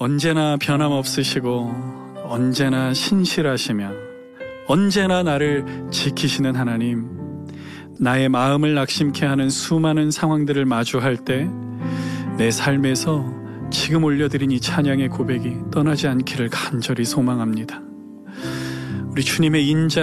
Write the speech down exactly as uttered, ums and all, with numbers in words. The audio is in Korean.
언제나 변함없으시고 언제나 신실하시며 언제나 나를 지키시는 하나님, 나의 마음을 낙심케 하는 수많은 상황들을 마주할 때 내 삶에서 지금 올려드린 이 찬양의 고백이 떠나지 않기를 간절히 소망합니다. 우리 주님의 인자